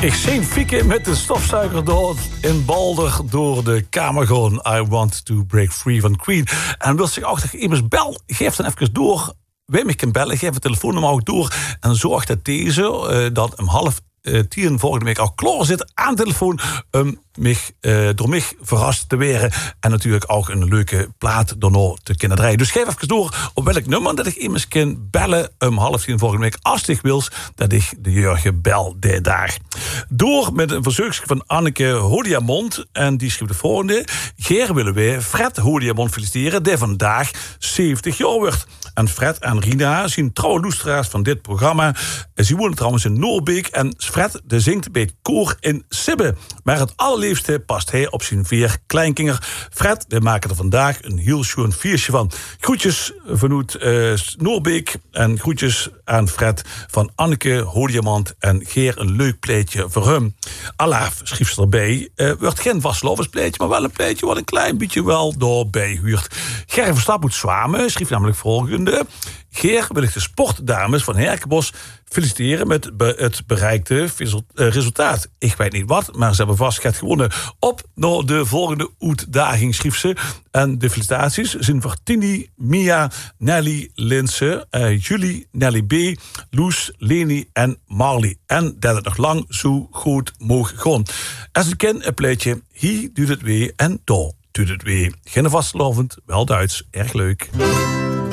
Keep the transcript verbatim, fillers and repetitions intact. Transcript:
Ik zie Fieke met de stofzuiger door in Balder door de kamer gewoon. I want to break free van Queen. En wil zich achter immers bel. Geef dan even door. Wie mij kan bellen, geef het telefoonnummer ook door. En zorg dat deze, uh, dat om half uh, tien volgende week al klaar zit aan de telefoon. Um, mij, uh, door mij verrast te weren. En natuurlijk ook een leuke plaat daarna te kunnen draaien. Dus geef even door op welk nummer dat ik immers kan bellen om half tien volgende week. Als ik wil, dat ik de Jurgen bel de dag. Door met een verzoekje van Anneke Hodiamond. En die schreef de volgende. Geer willen wij Fred Hodiamond feliciteren, die vandaag zeventig jaar wordt. En Fred en Rina zijn trouwe luisteraars van dit programma. Ze wonen trouwens in Noorbeek. En Fred de zingt bij het koor in Sibbe. Maar het allerliefste past hij op zijn vier kleinkinder. Fred, die maken er vandaag een heel schoon feestje van. Groetjes vanuit uh, Noorbeek. En groetjes aan Fred van Anneke Hodiamond. En Geer een leuk pleetje voor hem. Allah schreef ze erbij. Uh, wordt geen vastloverspleetje, maar wel een pleetje wat een klein beetje wel doorbij huurt. Ger Verstappen moet zwamen, schreef namelijk volgende. Geer wil ik de sportdames van Herkenbos feliciteren met het bereikte resultaat. Ik weet niet wat, maar ze hebben vast gaat gewonnen. Op naar de volgende uitdaging, schreef ze. En de felicitaties zijn voor Tini, Mia, Nelly, Linse, uh, Julie, Nelly B, Loes, Leni en Marley. En dat het nog lang zo goed mogen gaan. Als ik ken een pleetje, hier doet het weer en daar doet het weer. Geen vastlovend, wel Duits, erg leuk.